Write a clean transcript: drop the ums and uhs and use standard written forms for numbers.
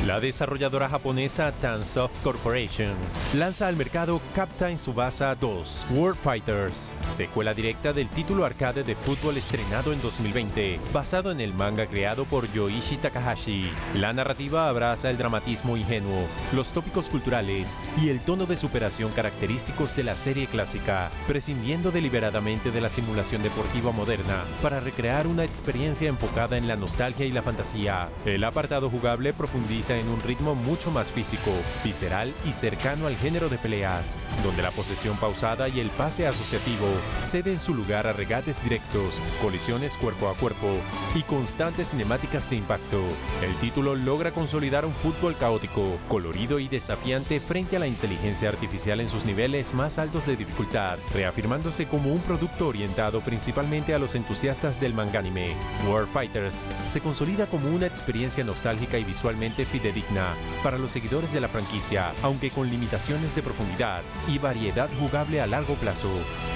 La desarrolladora japonesa Tansoft Corporation lanza al mercado Captain Tsubasa 2 World Fighters, secuela directa del título arcade de fútbol estrenado en 2020, basado en el manga creado por Yoichi Takahashi. La narrativa abraza el dramatismo ingenuo, los tópicos culturales y el tono de superación característicos de la serie clásica, prescindiendo deliberadamente de la simulación deportiva moderna para recrear una experiencia enfocada en la nostalgia y la fantasía. El apartado jugable profundiza en un ritmo mucho más físico, visceral y cercano al género de peleas, donde la posesión pausada y el pase asociativo ceden su lugar a regates directos, colisiones cuerpo a cuerpo y constantes cinemáticas de impacto. El título logra consolidar un fútbol caótico, colorido y desafiante frente a la inteligencia artificial en sus niveles más altos de dificultad, reafirmándose como un producto orientado principalmente a los entusiastas del manga anime. World Fighters se consolida como una experiencia nostálgica y visualmente fidedigna para los seguidores de la franquicia, aunque con limitaciones de profundidad y variedad jugable a largo plazo.